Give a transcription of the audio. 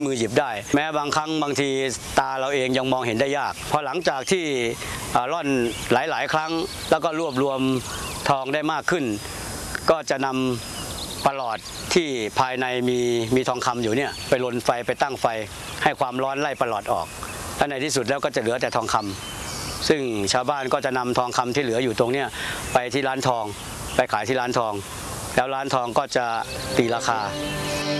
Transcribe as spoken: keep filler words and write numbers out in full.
มือหยิบได้แม้บางครั้งบางทีตาเราเองยังมองเห็นได้ยากพอหลังจากที่ร่อนหลายๆครั้งแล้วก็รวบรวมทองได้มากขึ้นก็จะนำประหลอดที่ภายในมีมีทองคำอยู่เนี่ยไปลนไฟไปตั้งไฟให้ความร้อนไล่ประหลอดออกและในที่สุดแล้วก็จะเหลือแต่ทองคำซึ่งชาวบ้านก็จะนำทองคำที่เหลืออยู่ตรงเนี้ยไปที่ร้านทองไปขายที่ร้านทองแล้วร้านทองก็จะตีราคา